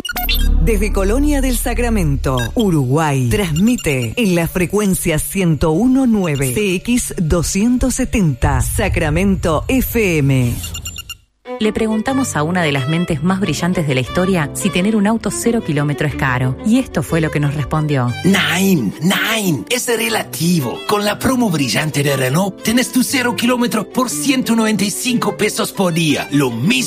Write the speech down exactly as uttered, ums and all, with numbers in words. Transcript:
Desde Colonia del Sacramento, Uruguay, transmite en la frecuencia ciento uno punto nueve C X doscientos setenta, Sacramento F M. Le preguntamos a una de las mentes más brillantes de la historia si tener un auto cero kilómetro es caro. Y esto fue lo que nos respondió. Nein, nein, es relativo. Con la promo brillante de Renault, tenés tu cero kilómetro por ciento noventa y cinco pesos por día. Lo mismo